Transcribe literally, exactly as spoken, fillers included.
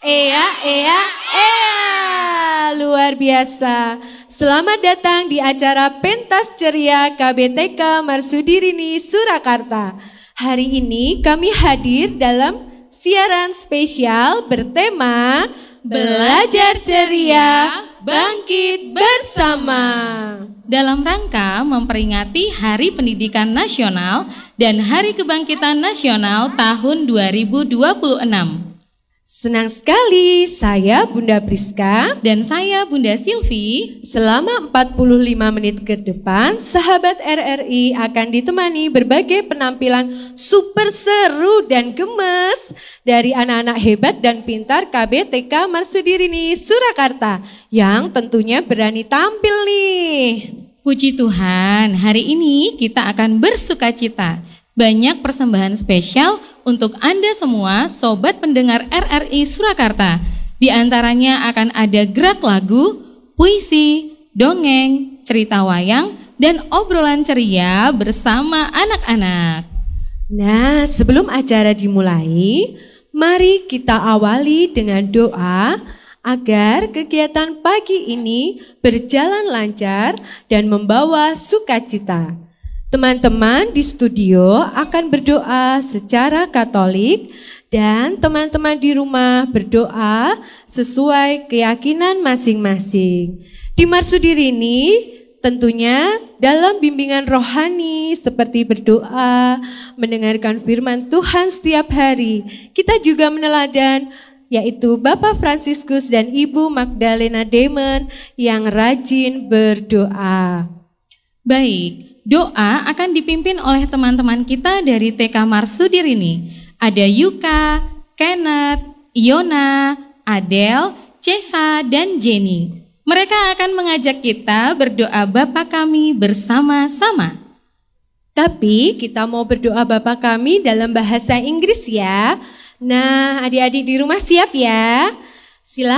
Ea, ea, ea. Luar biasa. Selamat datang di acara Pentas Ceria K B T K Marsudirini Surakarta. Hari ini kami hadir dalam siaran spesial bertema Belajar Ceria, Bangkit Bersama. Dalam rangka memperingati Hari Pendidikan Nasional dan Hari Kebangkitan Nasional tahun dua ribu dua puluh enam. Senang sekali, saya Bunda Priska dan saya Bunda Silvi. Selama empat puluh lima menit ke depan, sahabat R R I akan ditemani berbagai penampilan super seru dan gemes dari anak-anak hebat dan pintar K B T K Marsudirini Surakarta yang tentunya berani tampil nih. Puji Tuhan, hari ini kita akan bersukacita. Banyak persembahan spesial untuk Anda semua sobat pendengar R R I Surakarta. Di antaranya akan ada gerak lagu, puisi, dongeng, cerita wayang, dan obrolan ceria bersama anak-anak. Nah, sebelum acara dimulai, mari kita awali dengan doa agar kegiatan pagi ini berjalan lancar dan membawa sukacita. Teman-teman di studio akan berdoa secara Katolik dan teman-teman di rumah berdoa sesuai keyakinan masing-masing. Di Marsudirini tentunya dalam bimbingan rohani seperti berdoa, mendengarkan firman Tuhan setiap hari. Kita juga meneladan yaitu Bapak Fransiskus dan Ibu Magdalena Demen yang rajin berdoa. Baik. Doa akan dipimpin oleh teman-teman kita dari T K Marsudirini. Ada Yuka, Kenneth, Iona, Adel, Cesa, dan Jenny. Mereka akan mengajak kita berdoa Bapa Kami bersama-sama. Tapi kita mau berdoa Bapa Kami dalam bahasa Inggris ya. Nah, adik-adik di rumah siap ya? Silakan.